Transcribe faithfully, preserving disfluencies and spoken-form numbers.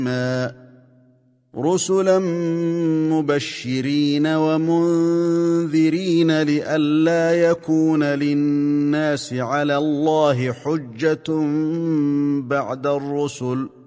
رسلا مبشرين ومنذرين لئلا يكون للناس على الله حجة بعد الرسل